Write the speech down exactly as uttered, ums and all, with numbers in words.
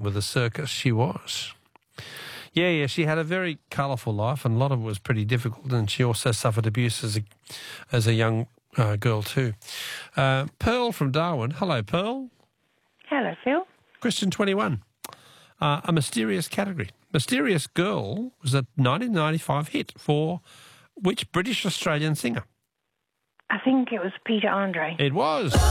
with a circus, she was. Yeah, yeah, she had a very colourful life, and a lot of it was pretty difficult, and she also suffered abuse as a, as a young uh, girl too. Uh, Pearl from Darwin. Hello, Pearl. Hello, Phil. Question twenty-one. Uh, a mysterious category. Mysterious Girl was a nineteen ninety-five hit for which British Australian singer? I think it was Peter Andre. It was.